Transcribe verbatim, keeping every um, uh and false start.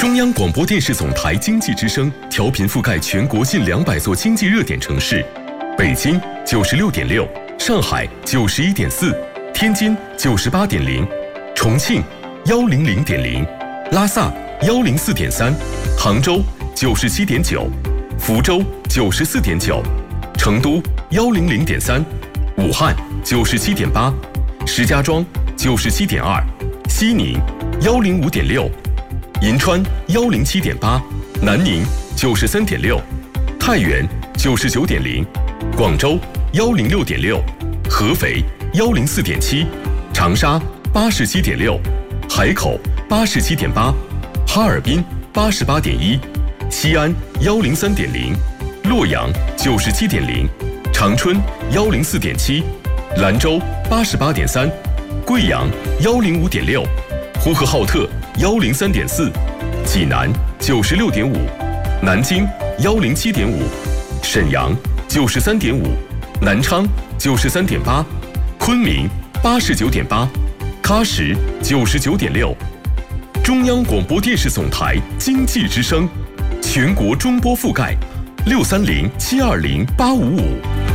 中央广播电视总台经济之声调频覆盖全国近两百座经济热点城市：北京九十六点六，上海九十一点四，天津九十八点零，重庆幺零零点零，拉萨幺零四点三，杭州九十七点九，福州九十四点九，成都幺零零点三，武汉九十七点八，石家庄九十七点二，西宁幺零五点六。银川幺零七点八，南宁九十三点六，太原九十九点零，广州幺零六点六，合肥幺零四点七，长沙八十七点六，海口八十七点八，哈尔滨八十八点一，西安幺零三点零，洛阳九十七点零，长春幺零四点七，兰州八十八点三，贵阳幺零五点六，呼和浩特幺零三点四，济南九十六点五，南京幺零七点五，沈阳九十三点五，南昌九十三点八，昆明八十九点八，喀什九十九点六。中央广播电视总台经济之声，全国中波覆盖，六三零七二零八五五。